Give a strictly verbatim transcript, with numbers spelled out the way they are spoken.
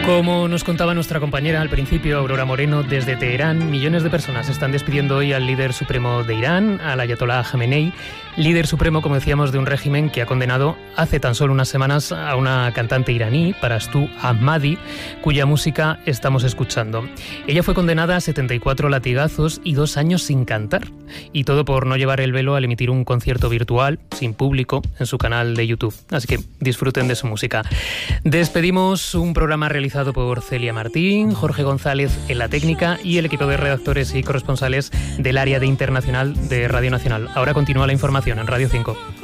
Como nos contaba nuestra compañera al principio, Aurora Moreno, desde Teherán, millones de personas están despidiendo hoy al líder supremo de Irán, al ayatolá Jamenei, líder supremo, como decíamos, de un régimen que ha condenado hace tan solo unas semanas a una cantante iraní, Parastu Ahmadi, cuya música estamos escuchando. Ella fue condenada a setenta y cuatro latigazos y dos años sin cantar, y todo por no llevar el velo al emitir un concierto virtual, sin público, en su canal de YouTube. Así que disfruten de su música. Despedimos un programa realizado por Celia Martín, Jorge González en la técnica y el equipo de redactores y corresponsales del área de internacional de Radio Nacional. Ahora continúa la información en Radio cinco.